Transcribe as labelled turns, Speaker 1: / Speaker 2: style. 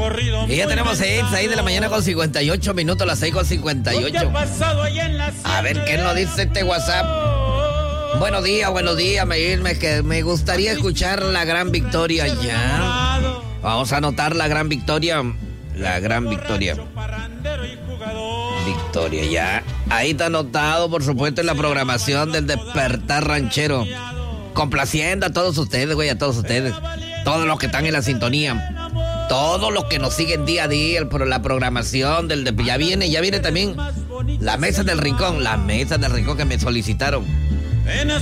Speaker 1: Y ya tenemos 6 de la mañana con 58 minutos, las 6:58. A ver, ¿qué nos dice este WhatsApp? Buenos días, que me gustaría escuchar la gran victoria ya. Vamos a anotar la gran victoria. La gran victoria. Victoria, ya. Ahí está anotado, por supuesto, en la programación del Despertar Ranchero. Complaciendo a todos ustedes, güey, a todos ustedes. Todos los que están en la sintonía. Todos los que nos siguen día a día, la programación del... Ya viene también la mesa del rincón. La mesa del rincón que me solicitaron.